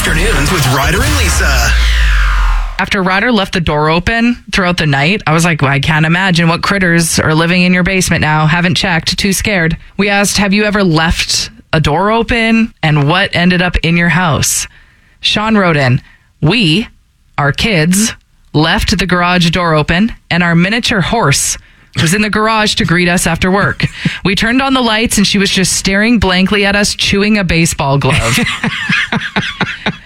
Afternoons with Ryder and Lisa. After Ryder left the door open throughout the night, I was like, well, I can't imagine what critters are living in your basement now. Haven't checked, too scared. We asked, have you ever left a door open? And what ended up in your house? Sean wrote in, we, our kids, left the garage door open and our miniature horse was in the garage to greet us after work. We turned on the lights and she was just staring blankly at us, chewing a baseball glove.